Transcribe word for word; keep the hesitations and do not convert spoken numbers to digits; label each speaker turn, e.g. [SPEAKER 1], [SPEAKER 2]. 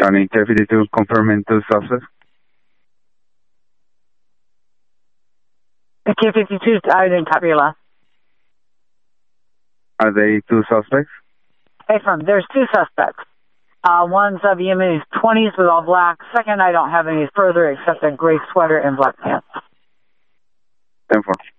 [SPEAKER 1] County K fifty-two confirming two suspects.
[SPEAKER 2] K fifty-two, I didn't copy your last.
[SPEAKER 1] Are they two suspects?
[SPEAKER 2] Hey, firm, there's two suspects. Uh, one's of in his twenties with all black. Second, I don't have any further except a gray sweater and black pants.
[SPEAKER 1] ten four.